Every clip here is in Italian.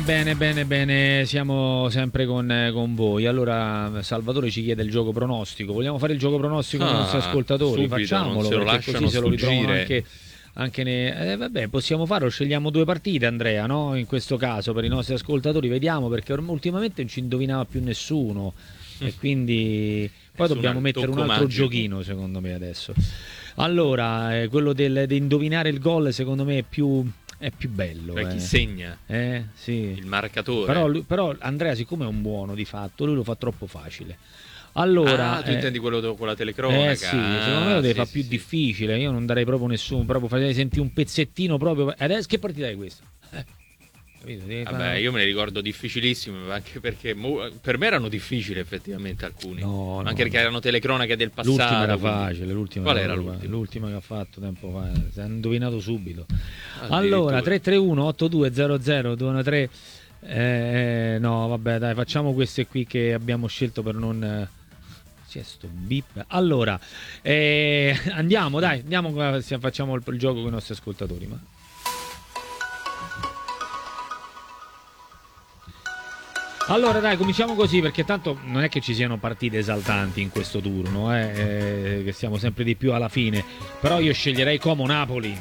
Bene, bene, bene, siamo sempre con voi. Allora, Salvatore ci chiede il gioco pronostico. Vogliamo fare il gioco pronostico con i nostri ascoltatori? Subito, Facciamolo, non se lo perché lasciano così se lo ritrovano sfuggire. anche vabbè, possiamo farlo, scegliamo due partite, Andrea, no? In questo caso per i nostri ascoltatori, vediamo, perché ultimamente non ci indovinava più nessuno e quindi poi dobbiamo mettere un altro magico. giochino, secondo me, adesso. Allora, quello di indovinare il gol, secondo me è più bello. Chi segna Sì. il marcatore. Però Andrea, siccome è un buono di fatto, lui lo fa troppo facile. Allora, tu intendi quello con la telecronaca? sì, secondo me lo deve fare più sì. difficile. Io non darei proprio nessuno, proprio farei sentire un pezzettino proprio. Adesso che partita è questa? Capito? Vabbè, io me ne ricordo difficilissimi, anche perché per me erano difficili effettivamente alcuni. No, Anche perché erano telecronache del passato. L'ultima era quindi... facile, l'ultima Qual era era proprio l'ultima? l'ultima che ha fatto tempo fa. Si è indovinato subito. Addirittura. Allora, 331 8200 213. No, vabbè, dai, facciamo queste qui che abbiamo scelto per non. C'è sto bip. Allora, andiamo, dai, andiamo, facciamo il gioco con i nostri ascoltatori. Allora dai, cominciamo così, perché tanto non è che ci siano partite esaltanti in questo turno, che siamo sempre di più alla fine. Però io sceglierei Como Napoli.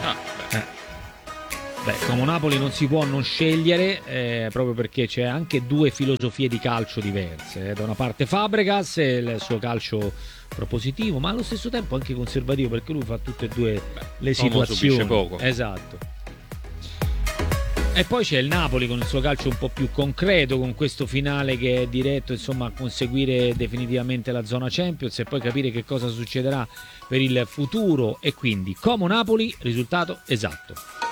Beh, Como Napoli non si può non scegliere, proprio perché c'è anche due filosofie di calcio diverse. Da una parte Fabregas e il suo calcio propositivo, ma allo stesso tempo anche conservativo, perché lui fa tutte e due le situazioni. Subisce poco. Esatto. E poi c'è il Napoli con il suo calcio un po' più concreto, con questo finale che è diretto, insomma, a conseguire definitivamente la zona Champions e poi capire che cosa succederà per il futuro. E quindi Como Napoli, risultato esatto.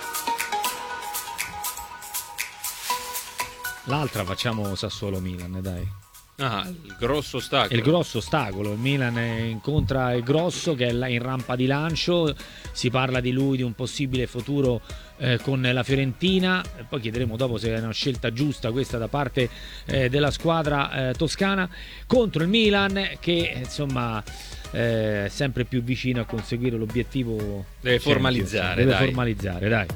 L'altra facciamo Sassuolo Milan, dai. Il grosso ostacolo. Il grosso ostacolo, il Milan incontra il grosso che è là in rampa di lancio, si parla di lui, di un possibile futuro con la Fiorentina, poi chiederemo dopo se è una scelta giusta questa da parte della squadra toscana, contro il Milan che insomma è sempre più vicino a conseguire l'obiettivo. Deve formalizzare, dai.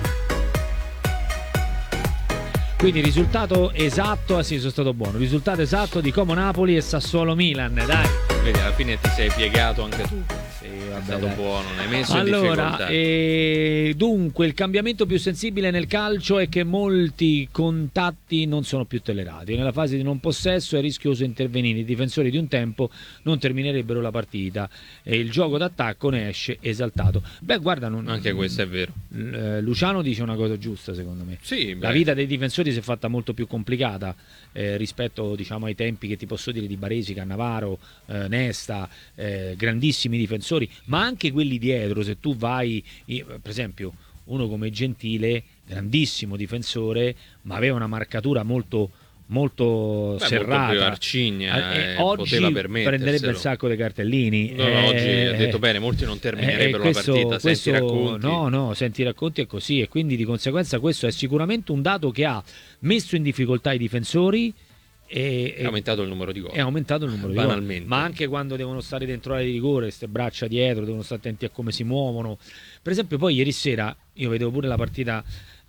Quindi risultato esatto, sì, sono stato buono. Risultato esatto di Como Napoli e Sassuolo Milan, dai. Vedi, alla fine ti sei piegato anche tu. Sì, È stato buono, non hai messo in allora, difficoltà. dunque, il cambiamento più sensibile nel calcio è che molti contatti non sono più tollerati. Nella fase di non possesso è rischioso intervenire. I difensori di un tempo non terminerebbero la partita e il gioco d'attacco ne esce esaltato. Beh, guarda, Anche questo è vero. Luciano dice una cosa giusta, secondo me. Sì, la vita dei difensori si è fatta molto più complicata rispetto, diciamo, ai tempi che ti posso dire di Baresi, Cannavaro, Nesta, grandissimi difensori, ma anche quelli dietro. Se tu vai, per esempio, uno come Gentile, grandissimo difensore, ma aveva una marcatura molto serrata, molto più arcigna, oggi poteva permetterselo. prenderebbe un sacco di cartellini. Oggi ha detto bene, molti non terminerebbero la partita. Senti racconti. No, senti racconti è così, e quindi di conseguenza questo è sicuramente un dato che ha messo in difficoltà i difensori. È aumentato il numero di gol. È aumentato il numero banalmente. di gol. Ma anche quando devono stare dentro l'area di rigore, queste braccia dietro, devono stare attenti a come si muovono. Per esempio, poi ieri sera io vedevo pure la partita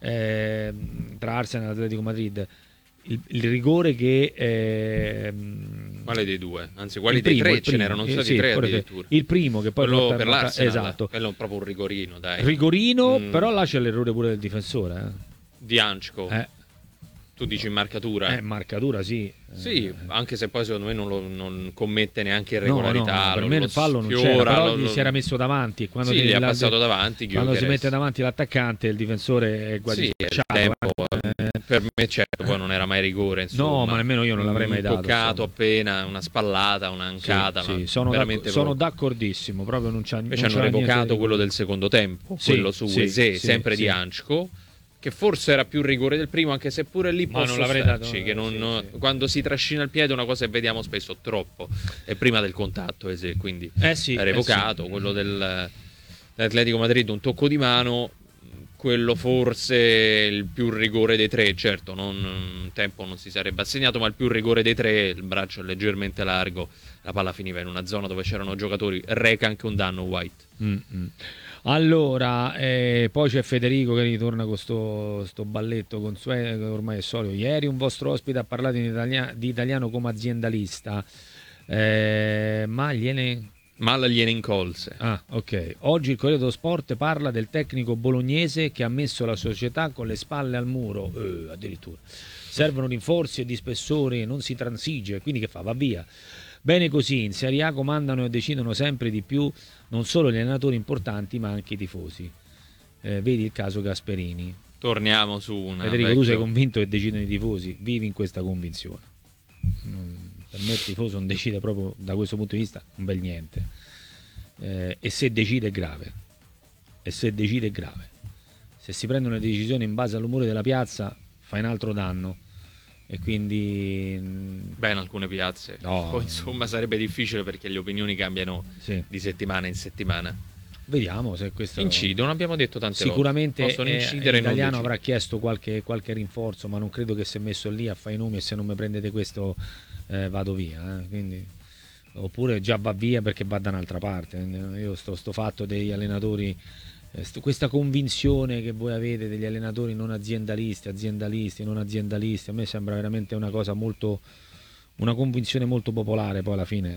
tra Arsenal e Atletico Madrid. Il rigore che quale dei due? Anzi, quali dei tre? Ce n'erano stati tre addirittura. Il primo che poi quello per l'Arsenal, esatto. Quello è proprio un rigorino, dai. Rigorino, però là c'è l'errore pure del difensore. Di Anchko. Tu dici in marcatura? Marcatura, sì. Sì, anche se poi secondo me non commette neanche irregolarità. No, per me il fallo non c'era, però gli si era messo davanti. Quando gli ha passato davanti. Quando si mette davanti l'attaccante, il difensore è quasi per me certo, poi non era mai rigore. Insomma. No, ma nemmeno io non l'avrei mai dato. Un toccato appena, una spallata, un'ancata. Sì, sono d'accordissimo. Proprio non c'ha, invece hanno revocato quello del secondo tempo, quello su Eze, sempre di Anchko, che forse era più rigore del primo, anche se pure lì posso starci, che quando si trascina il piede una cosa che vediamo spesso troppo è prima del contatto, quindi è revocato. Quello dell'Atletico Madrid, un tocco di mano, quello forse il più rigore dei tre, certo un tempo non si sarebbe assegnato, ma il più rigore dei tre, il braccio è leggermente largo, la palla finiva in una zona dove c'erano giocatori, reca anche un danno White. Allora, poi c'è Federico che ritorna con sto balletto consueto, ormai è solito. Ieri un vostro ospite ha parlato di italiano come aziendalista, ma gliene incolse. Ah, ok. Oggi il Corriere dello Sport parla del tecnico bolognese che ha messo la società con le spalle al muro. Addirittura. Servono rinforzi e di spessore, non si transige, quindi che fa? Va via. Bene così, in Serie A comandano e decidono sempre di più non solo gli allenatori importanti ma anche i tifosi. Vedi il caso Gasperini. Torniamo su una... Federico, tu sei convinto che decidono i tifosi? Vivi in questa convinzione. Per me il tifoso non decide proprio da questo punto di vista un bel niente. E se decide è grave. Se si prendono le decisioni in base all'umore della piazza fa un altro danno. E quindi in alcune piazze poi insomma sarebbe difficile perché le opinioni cambiano di settimana in settimana. Vediamo se questo incidono, abbiamo detto tante sicuramente volte. Possono incidere. L'italiano avrà chiesto qualche rinforzo, ma non credo che si è messo lì a fare i nomi e se non mi prendete questo vado via, quindi oppure già va via perché va da un'altra parte. Io sto fatto degli allenatori, questa convinzione che voi avete degli allenatori non aziendalisti, non aziendalisti, a me sembra veramente una convinzione molto popolare poi alla fine.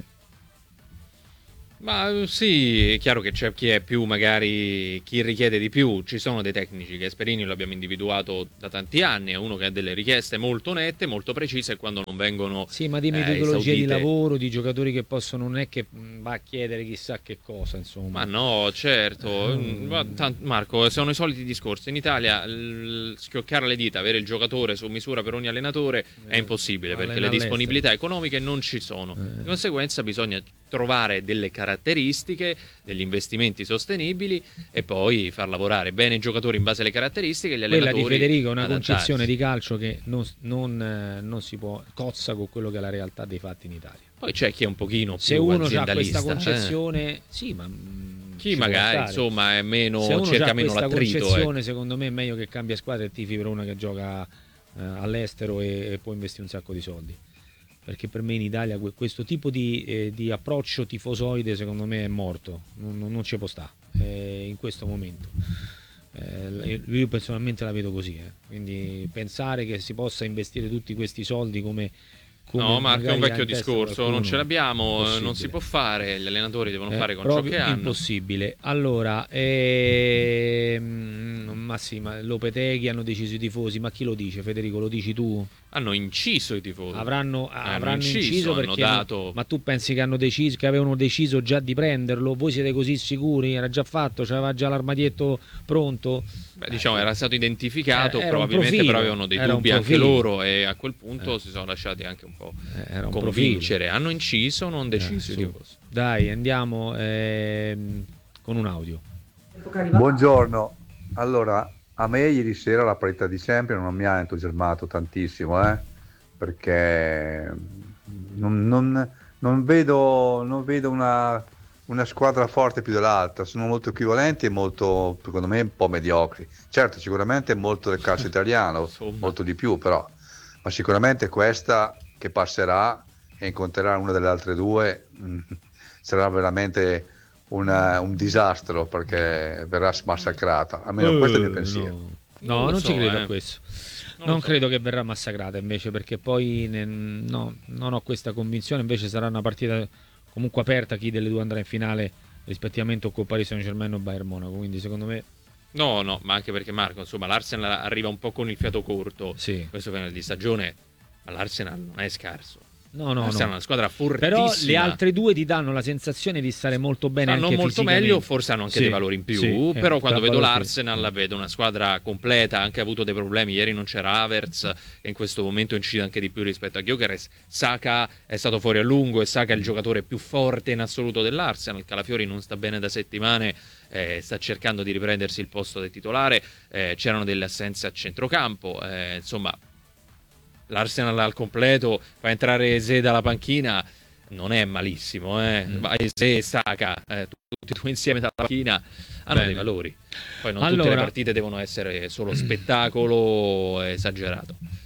Ma sì, è chiaro che c'è chi è più, magari chi richiede di più. Ci sono dei tecnici, Gasperini lo abbiamo individuato da tanti anni, è uno che ha delle richieste molto nette, molto precise, e quando non vengono sì, ma di metodologie di lavoro, di giocatori che possono, non è che va a chiedere chissà che cosa, insomma. Ma no, certo. Marco, sono i soliti discorsi. In Italia schioccare le dita, avere il giocatore su misura per ogni allenatore è impossibile, perché le disponibilità economiche non ci sono. Di conseguenza bisogna trovare delle caratteristiche, degli investimenti sostenibili e poi far lavorare bene i giocatori in base alle caratteristiche e gli allenatori. Quella di Federico è una concezione di calcio che non si può, cozza con quello che è la realtà dei fatti in Italia. Poi c'è chi è un pochino se più uno ha aziendalista, questa concezione sì, ma chi magari insomma è meno, se uno cerca meno questa l'attrito, concezione, secondo me è meglio che cambia squadra e tifi per una che gioca all'estero e può investire un sacco di soldi, perché per me in Italia questo tipo di approccio tifosoide secondo me è morto, non ci può stare in questo momento. Io personalmente la vedo così, quindi pensare che si possa investire tutti questi soldi come no, Marco, è un vecchio discorso, non ce l'abbiamo, non si può fare, gli allenatori devono fare con ciò che hanno. Impossibile. Allora, ma sì, ma Lopeteghi hanno deciso i tifosi, ma chi lo dice? Federico, lo dici tu? Hanno inciso i tifosi. Avranno inciso perché dato... Ma tu pensi che hanno deciso, che avevano deciso già di prenderlo? Voi siete così sicuri? Era già fatto? C'aveva già l'armadietto pronto? Beh, diciamo era stato identificato, probabilmente però avevano dei dubbi anche loro e a quel punto si sono lasciati anche un po' convincere. Hanno inciso, non deciso i tifosi. Dai, andiamo con un audio. Buongiorno. Allora, a me ieri sera la parità di Champions non mi ha entusiasmato tantissimo, perché non vedo una squadra forte più dell'altra, sono molto equivalenti e molto, secondo me, un po' mediocri. Certo, sicuramente molto del calcio italiano, molto di più però, ma sicuramente questa che passerà e incontrerà una delle altre due sarà veramente un disastro, perché verrà massacrata, almeno questo è il mio pensiero. No, non ci credo a questo. Non credo che verrà massacrata invece, perché poi non ho questa convinzione. Invece sarà una partita comunque aperta, chi delle due andrà in finale rispettivamente con Paris Saint-Germain o Bayern Monaco, quindi secondo me no, ma anche perché Marco, insomma, l'Arsenal arriva un po' con il fiato corto, questo finale di stagione, ma l'Arsenal non è scarso. No. È una squadra fortissima. Però le altre due ti danno la sensazione di stare molto bene, stanno anche molto meglio, forse hanno anche dei valori in più, però quando vedo l'Arsenal vedo una squadra completa, ha anche avuto dei problemi, ieri non c'era Havertz e in questo momento incide anche di più rispetto a Gyökeres. Saka è stato fuori a lungo e Saka è il giocatore più forte in assoluto dell'Arsenal. Calafiori non sta bene da settimane, sta cercando di riprendersi il posto del titolare, c'erano delle assenze a centrocampo, insomma l'Arsenal al completo, fa entrare Eze dalla panchina, non è malissimo, Eze e Saka, tutti e due insieme dalla panchina hanno dei valori. Poi non tutte le partite devono essere solo spettacolo esagerato.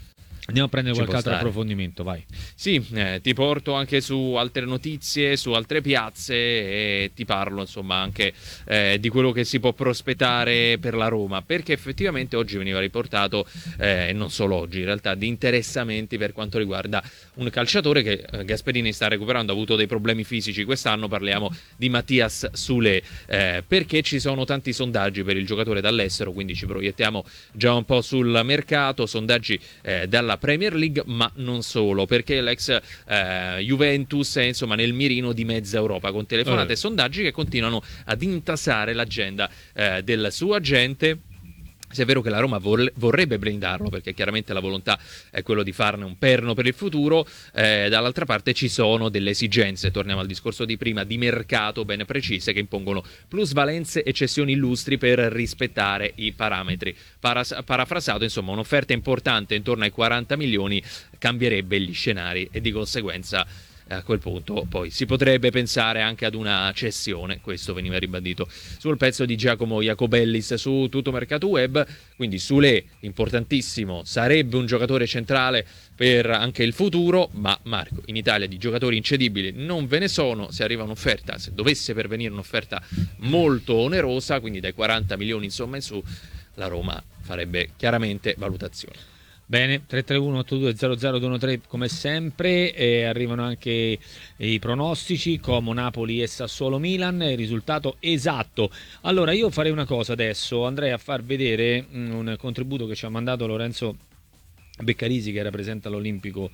Andiamo a prendere qualche altro approfondimento, vai. Sì, ti porto anche su altre notizie, su altre piazze e ti parlo insomma anche di quello che si può prospettare per la Roma, perché effettivamente oggi veniva riportato, e non solo oggi in realtà, di interessamenti per quanto riguarda un calciatore che Gasperini sta recuperando, ha avuto dei problemi fisici quest'anno, parliamo di Mattias Soulé, perché ci sono tanti sondaggi per il giocatore dall'estero, quindi ci proiettiamo già un po' sul mercato, sondaggi dalla Premier League, ma non solo, perché l'ex Juventus è insomma nel mirino di mezza Europa, con telefonate e sondaggi che continuano ad intasare l'agenda del suo agente. Se è vero che la Roma vorrebbe blindarlo, perché chiaramente la volontà è quello di farne un perno per il futuro, dall'altra parte ci sono delle esigenze, torniamo al discorso di prima, di mercato ben precise, che impongono plusvalenze e cessioni illustri per rispettare i parametri. Parafrasato, insomma, un'offerta importante intorno ai 40 milioni cambierebbe gli scenari e di conseguenza a quel punto poi si potrebbe pensare anche ad una cessione. Questo veniva ribadito sul pezzo di Giacomo Iacobellis su Tutto Mercato Web. Quindi Soulé, importantissimo, sarebbe un giocatore centrale per anche il futuro, ma Marco, in Italia di giocatori incedibili non ve ne sono. Se arriva un'offerta, se dovesse pervenire un'offerta molto onerosa, quindi dai 40 milioni insomma in su, la Roma farebbe chiaramente valutazione. Bene, 331-8200-213 come sempre, arrivano anche i pronostici, Como, Napoli e Sassuolo Milan, il risultato esatto. Allora io farei una cosa adesso, andrei a far vedere un contributo che ci ha mandato Lorenzo Beccarisi, che rappresenta l'Olimpico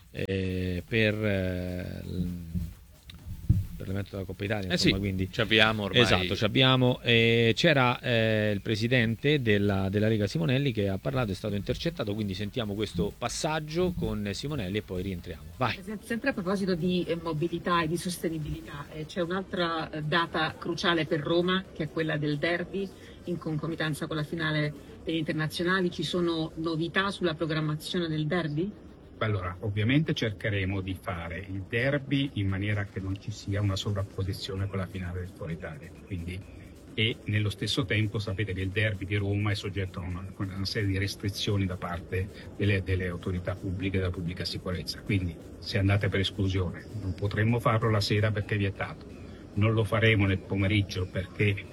per l'evento della Coppa Italia, insomma, sì, quindi ci abbiamo ormai. Esatto, ci abbiamo. C'era il presidente della Lega Simonelli che ha parlato, è stato intercettato, quindi sentiamo questo passaggio con Simonelli e poi rientriamo. Vai. Sempre a proposito di mobilità e di sostenibilità, c'è un'altra data cruciale per Roma, che è quella del derby, in concomitanza con la finale degli internazionali. Ci sono novità sulla programmazione del derby? Allora, ovviamente cercheremo di fare il derby in maniera che non ci sia una sovrapposizione con la finale del Coppa Italia. Quindi, e nello stesso tempo sapete che il derby di Roma è soggetto a una serie di restrizioni da parte delle autorità pubbliche e della pubblica sicurezza. Quindi se andate per esclusione non potremmo farlo la sera perché è vietato, non lo faremo nel pomeriggio perché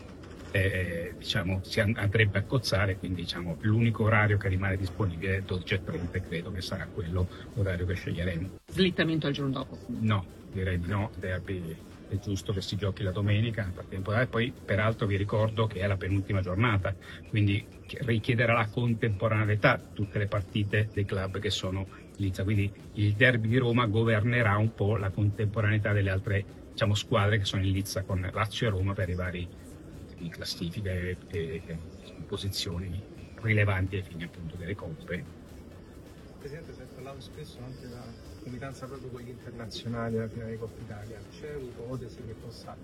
si andrebbe a cozzare, quindi l'unico orario che rimane disponibile è 12:30 e credo che sarà quello l'orario che sceglieremo. Slittamento al giorno dopo? No, direi di no, derby è giusto che si giochi la domenica, e poi peraltro vi ricordo che è la penultima giornata, quindi richiederà la contemporaneità tutte le partite dei club che sono lì, quindi il derby di Roma governerà un po' la contemporaneità delle altre squadre che sono in lizza con Lazio e Roma per i vari classifica e posizioni rilevanti ai fini appunto delle coppe. Presidente, si è parlato spesso anche della comitanza proprio con gli internazionali alla finale di Coppa Italia. C'è un'ipotesi che possa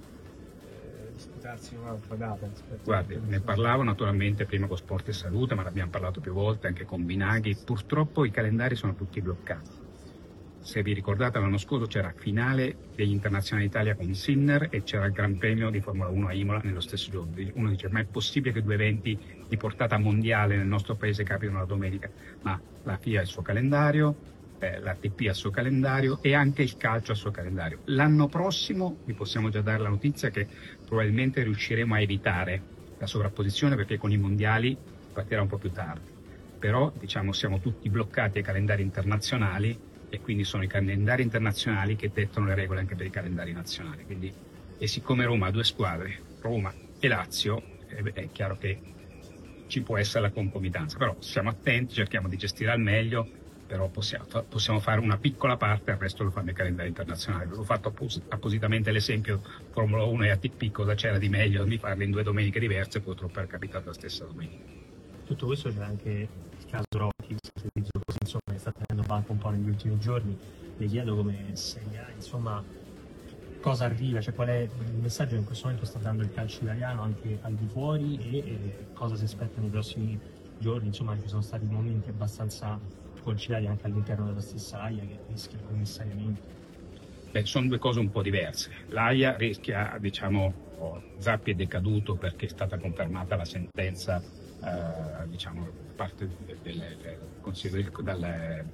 disputarsi in un'altra data? Guardi, ne parlavo naturalmente prima con Sport e Salute, ma ne abbiamo parlato più volte anche con Binaghi. Purtroppo i calendari sono tutti bloccati. Se vi ricordate, l'anno scorso c'era finale degli internazionali d'Italia con Sinner e c'era il Gran Premio di Formula 1 a Imola nello stesso giorno. Uno dice, ma è possibile che due eventi di portata mondiale nel nostro paese capitano la domenica? Ma la FIA ha il suo calendario, l'ATP ha il suo calendario e anche il calcio ha il suo calendario. L'anno prossimo vi possiamo già dare la notizia che probabilmente riusciremo a evitare la sovrapposizione perché con i mondiali partirà un po' più tardi. Però siamo tutti bloccati ai calendari internazionali e quindi sono i calendari internazionali che dettano le regole anche per i calendari nazionali. Quindi, e siccome Roma ha due squadre, Roma e Lazio, è chiaro che ci può essere la concomitanza, però siamo attenti, cerchiamo di gestire al meglio, però possiamo fare una piccola parte, il resto lo fanno i calendari internazionali. Ho fatto appositamente l'esempio Formula 1 e ATP, cosa c'era di meglio di farle in due domeniche diverse, purtroppo è capitato la stessa domenica. Tutto questo c'è anche il caso Rocchi, insomma, che sta tenendo banco un po' negli ultimi giorni. Le chiedo come segnale, insomma, cosa arriva, cioè qual è il messaggio che in questo momento sta dando il calcio italiano anche al di fuori e cosa si aspetta nei prossimi giorni. Insomma, ci sono stati momenti abbastanza conciliati anche all'interno della stessa AIA che rischia il commissariamento. Sono due cose un po' diverse. L'AIA rischia, Zappi è decaduto perché è stata confermata la sentenza parte del Consiglio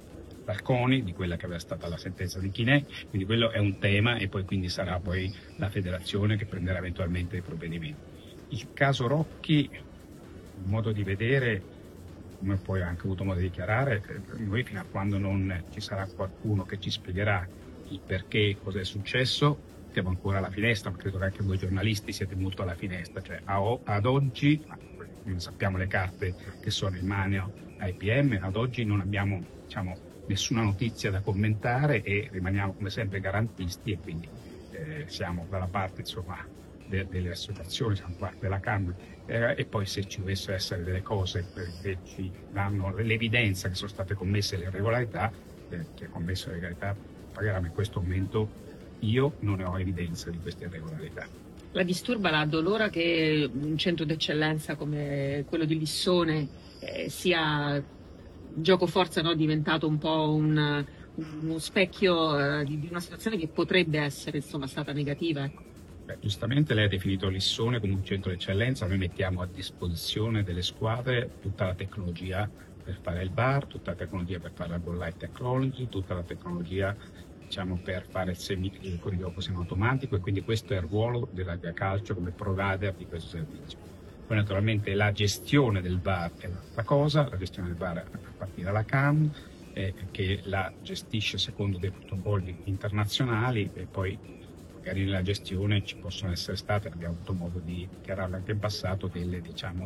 dal CONI, di quella che aveva stata la sentenza di Chinè, quindi quello è un tema e poi quindi sarà poi la federazione che prenderà eventualmente dei provvedimenti. Il caso Rocchi, un modo di vedere, come poi ho anche avuto modo di dichiarare, noi fino a quando non ci sarà qualcuno che ci spiegherà il perché, cosa è successo, siamo ancora alla finestra, ma credo che anche voi giornalisti siete molto alla finestra, cioè ad oggi, non sappiamo le carte che sono in mano ai PM, ad oggi non abbiamo nessuna notizia da commentare e rimaniamo come sempre garantisti e quindi siamo dalla parte delle associazioni, siamo parte della Camera e poi se ci dovessero essere delle cose che ci danno l'evidenza che sono state commesse le irregolarità, che ha commesso le irregolarità pagherà, ma in questo momento io non ne ho evidenza di queste irregolarità. La disturba, la addolora che un centro d'eccellenza come quello di Lissone sia gioco forza, no, diventato un po' uno specchio di una situazione che potrebbe essere stata negativa? Ecco. Giustamente lei ha definito Lissone come un centro d'eccellenza, noi mettiamo a disposizione delle squadre tutta la tecnologia per fare il VAR, tutta la tecnologia per fare la goal line technology, tutta la tecnologia per fare il corridoio semiautomatico e quindi questo è il ruolo della Calcio come provider di questo servizio. Poi naturalmente la gestione del VAR è un'altra cosa, la gestione del VAR a partire dalla CAM che la gestisce secondo dei protocolli internazionali e poi magari nella gestione ci possono essere state, abbiamo avuto modo di dichiararlo anche in passato, delle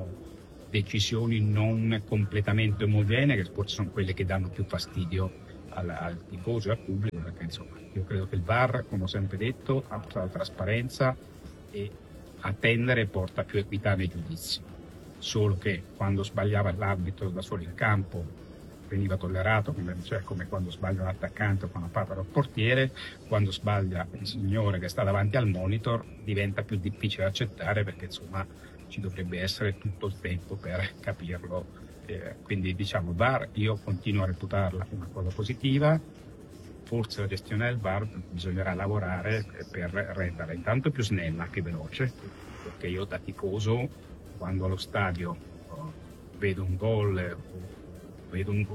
decisioni non completamente omogenee che forse sono quelle che danno più fastidio al tifoso e al pubblico, perché insomma io credo che il VAR, come ho sempre detto, ha la trasparenza e attendere porta più equità nei giudizi, solo che quando sbagliava l'arbitro da solo in campo veniva tollerato, come quando sbaglia un attaccante o quando parla il portiere, quando sbaglia il signore che sta davanti al monitor diventa più difficile accettare perché insomma ci dovrebbe essere tutto il tempo per capirlo. Quindi VAR io continuo a reputarla una cosa positiva, forse la gestione del VAR bisognerà lavorare per renderla intanto più snella che veloce, perché io da tifoso quando allo stadio vedo un gol, vedo un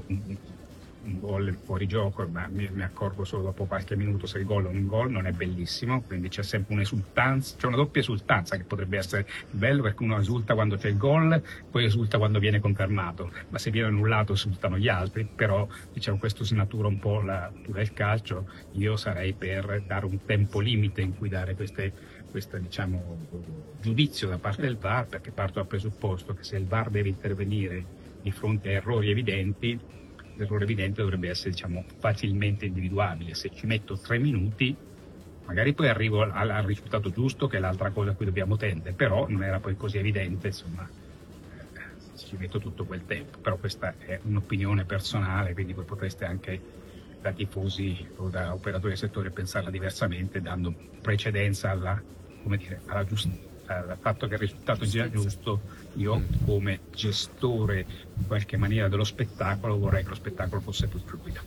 gol fuori gioco, ma mi accorgo solo dopo qualche minuto se il gol o un gol, non è bellissimo, quindi c'è sempre un'esultanza, c'è una doppia esultanza che potrebbe essere bello perché uno esulta quando c'è il gol, poi esulta quando viene confermato, ma se viene annullato esultano gli altri, però questo snatura un po' la natura del calcio. Io sarei per dare un tempo limite in cui dare questo giudizio da parte del VAR, perché parto dal presupposto che se il VAR deve intervenire di fronte a errori evidenti, l'errore evidente dovrebbe essere facilmente individuabile. Se ci metto 3 minuti magari poi arrivo al risultato giusto, che è l'altra cosa a cui dobbiamo tendere, però non era poi così evidente, ci metto tutto quel tempo. Però questa è un'opinione personale, quindi voi potreste anche da tifosi o da operatori del settore pensarla diversamente, dando precedenza al fatto che il risultato sia giusto. Io come gestore in qualche maniera dello spettacolo vorrei che lo spettacolo fosse più fluido.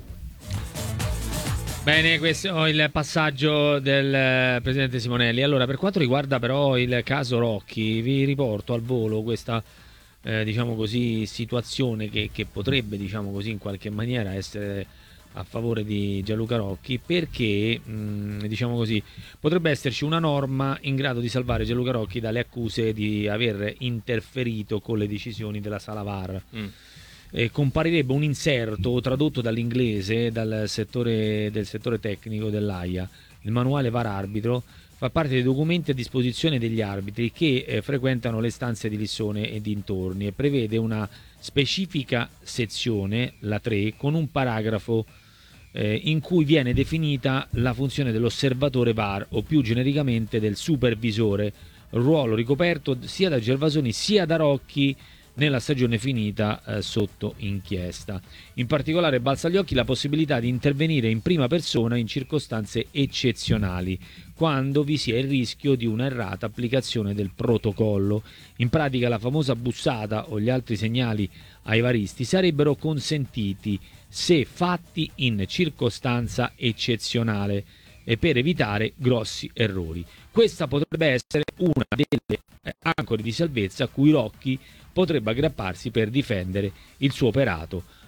Bene, questo è il passaggio del presidente Simonelli. Allora, per quanto riguarda però il caso Rocchi, vi riporto al volo questa situazione che potrebbe in qualche maniera essere a favore di Gianluca Rocchi, perché potrebbe esserci una norma in grado di salvare Gianluca Rocchi dalle accuse di aver interferito con le decisioni della sala VAR. Comparirebbe un inserto tradotto dall'inglese del settore tecnico dell'AIA. Il manuale VAR arbitro fa parte dei documenti a disposizione degli arbitri che frequentano le stanze di Lissone e dintorni e prevede una specifica sezione, la 3, con un paragrafo in cui viene definita la funzione dell'osservatore VAR o più genericamente del supervisore, ruolo ricoperto sia da Gervasoni sia da Rocchi nella stagione finita sotto inchiesta. In particolare balza agli occhi la possibilità di intervenire in prima persona in circostanze eccezionali, quando vi sia il rischio di una errata applicazione del protocollo. In pratica la famosa bussata o gli altri segnali ai varisti sarebbero consentiti se fatti in circostanza eccezionale e per evitare grossi errori. Questa potrebbe essere una delle ancore di salvezza a cui Rocchi potrebbe aggrapparsi per difendere il suo operato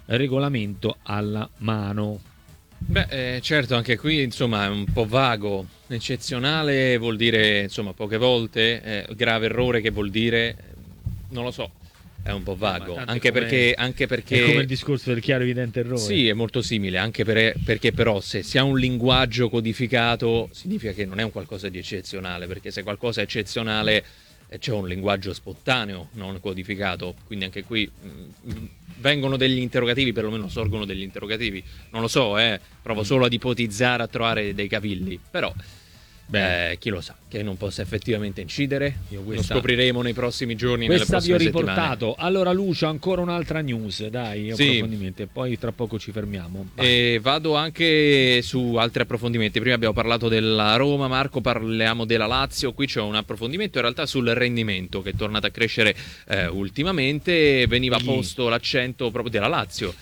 regolamento alla mano. Beh, certo, anche qui insomma è un po' vago. Eccezionale vuol dire insomma poche volte, grave errore che vuol dire non lo so, è un po' vago, anche perché è come il discorso del chiaro evidente errore. Sì, è molto simile, anche perché però se si ha un linguaggio codificato significa che non è un qualcosa di eccezionale, perché se qualcosa è eccezionale c'è un linguaggio spontaneo, non codificato, quindi anche qui vengono degli interrogativi, perlomeno sorgono degli interrogativi, non lo so, provo solo ad ipotizzare, a trovare dei cavilli, però chi lo sa, che non possa effettivamente incidere, lo scopriremo nei prossimi giorni, nelle prossime vi ho riportato settimane. Allora Lucio, ancora un'altra news, dai, approfondimenti, e poi tra poco ci fermiamo. E vado anche su altri approfondimenti. Prima abbiamo parlato della Roma, Marco, parliamo della Lazio. Qui c'è un approfondimento in realtà sul rendimento che è tornato a crescere ultimamente. Veniva posto l'accento proprio della Lazio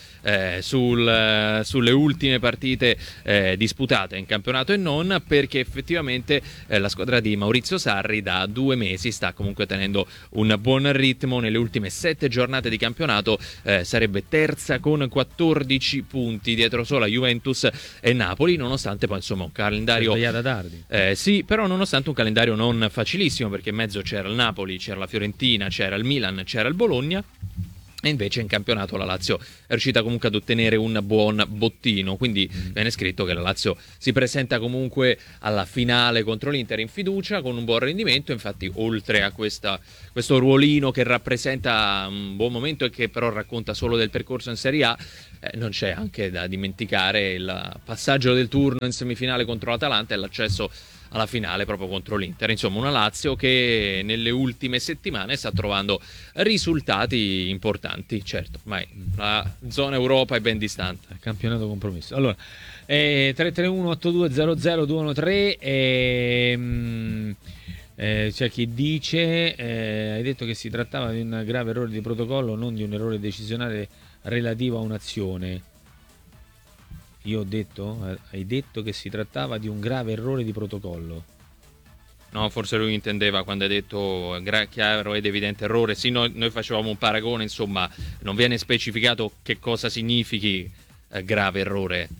sulle ultime partite disputate in campionato e non, perché effettivamente la squadra di Maurizio Sarri da 2 mesi sta comunque tenendo un buon ritmo. Nelle ultime 7 giornate di campionato sarebbe terza con 14 punti, dietro solo a Juventus e Napoli, nonostante poi insomma un calendario tardi. Sì, però nonostante un calendario non facilissimo, perché in mezzo c'era il Napoli, c'era la Fiorentina, c'era il Milan, c'era il Bologna. E invece in campionato la Lazio è riuscita comunque ad ottenere un buon bottino, quindi viene scritto che la Lazio si presenta comunque alla finale contro l'Inter in fiducia con un buon rendimento. Infatti, oltre a questo ruolino che rappresenta un buon momento e che però racconta solo del percorso in Serie A, non c'è anche da dimenticare il passaggio del turno in semifinale contro l'Atalanta e l'accesso alla finale proprio contro l'Inter. Insomma, una Lazio che nelle ultime settimane sta trovando risultati importanti. Certo, ma la zona Europa è ben distante. Campionato compromesso. Allora, 331-8200-213 c'è chi dice hai detto che si trattava di un grave errore di protocollo, non di un errore decisionale relativo a un'azione. Io ho detto? Hai detto che si trattava di un grave errore di protocollo. No, forse lui intendeva quando hai detto chiaro ed evidente errore. Sì, noi facevamo un paragone, insomma, non viene specificato che cosa significhi grave errore.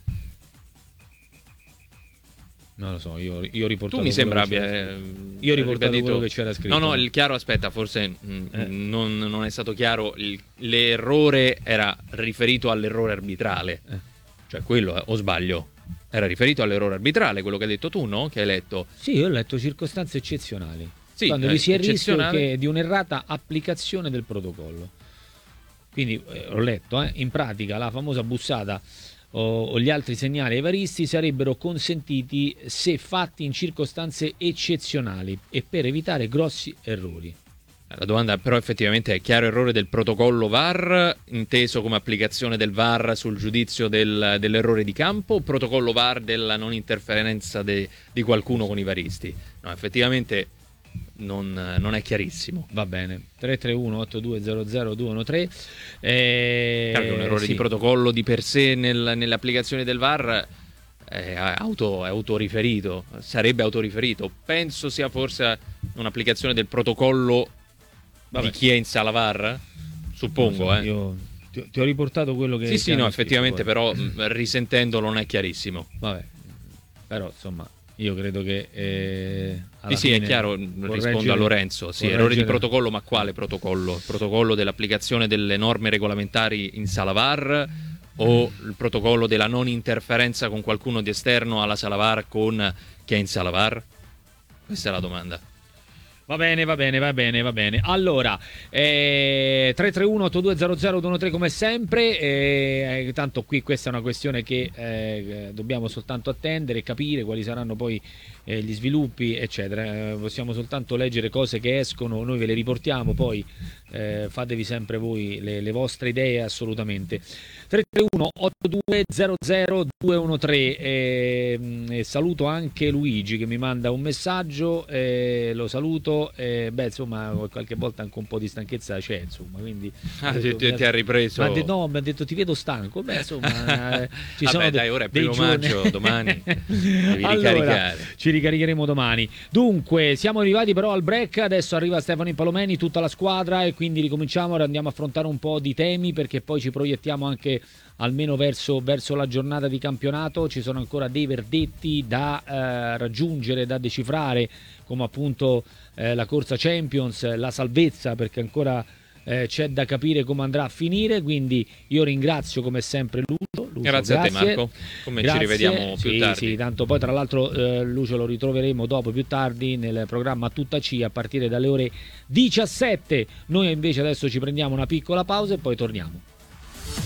Non lo so, io ho riportato. Tu mi sembra io ho riportato quello che c'era scritto. No, il chiaro, aspetta, forse non è stato chiaro. L'errore era riferito all'errore arbitrale. Cioè quello, o sbaglio? Era riferito all'errore arbitrale, quello che hai detto tu, no? Che hai letto? Sì, io ho letto circostanze eccezionali. Sì, quando vi si è il rischio di un'errata applicazione del protocollo. Quindi ho letto, in pratica la famosa bussata o gli altri segnali ai varisti sarebbero consentiti se fatti in circostanze eccezionali e per evitare grossi errori. La domanda però effettivamente è: chiaro errore del protocollo VAR, inteso come applicazione del VAR sul giudizio dell'errore di campo, o protocollo VAR della non interferenza di qualcuno con i varisti? No, effettivamente non è chiarissimo. Va bene. 331-8200-213 un errore di protocollo di per sé nelle applicazioni del VAR è autoriferito, sarebbe autoriferito. Penso sia forse un'applicazione del protocollo di chi è in sala VAR, suppongo. Io ti ho riportato quello che sì, no, effettivamente, però risentendolo non è chiarissimo. Vabbè, però insomma io credo che sì, è chiaro, rispondo a Lorenzo. Sì, errore di protocollo, ma quale protocollo? Il protocollo dell'applicazione delle norme regolamentari in sala VAR o il protocollo della non interferenza con qualcuno di esterno alla sala VAR con chi è in sala VAR? Questa è la domanda. Va bene. Allora, 331-8200-213 come sempre. Tanto qui questa è una questione che dobbiamo soltanto attendere e capire quali saranno poi gli sviluppi, eccetera. Possiamo soltanto leggere cose che escono, noi ve le riportiamo, poi fatevi sempre voi le vostre idee, assolutamente. 331-8200-213. Saluto anche Luigi che mi manda un messaggio, lo saluto. Insomma, qualche volta anche un po' di stanchezza c'è, insomma, quindi ti ha ripreso. Mi ha detto ti vedo stanco. Insomma, ci sono dai, ora è primo maggio, domani devi ricaricare. Ci ricaricheremo domani. Dunque, siamo arrivati però al break. Adesso arriva Stefano Palomeni, tutta la squadra, e quindi ricominciamo, ora andiamo a affrontare un po' di temi, perché poi ci proiettiamo anche almeno verso la giornata di campionato. Ci sono ancora dei verdetti da raggiungere, da decifrare, come appunto la corsa Champions, la salvezza, perché ancora c'è da capire come andrà a finire. Quindi io ringrazio come sempre Lucio. Grazie a te Marco, ci rivediamo più tardi. Sì, tanto poi tra l'altro Lucio lo ritroveremo dopo, più tardi, nel programma Tutta C a partire dalle ore 17. Noi invece adesso ci prendiamo una piccola pausa e poi torniamo.